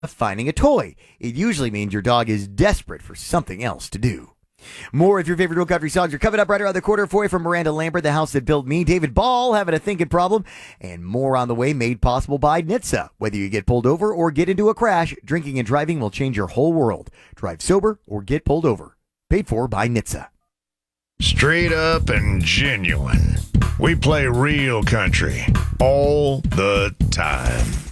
finding a toy. It usually means your dog is desperate for something else to do. More of your favorite real country songs are coming up right around the corner for you from Miranda Lambert, The House That Built Me, David Ball, Having a Thinking Problem, and more on the way, made possible by NHTSA. Whether you get pulled over or get into a crash, drinking and driving will change your whole world. Drive sober or get pulled over. Paid for by NHTSA. Straight up and genuine. We play real country all the time.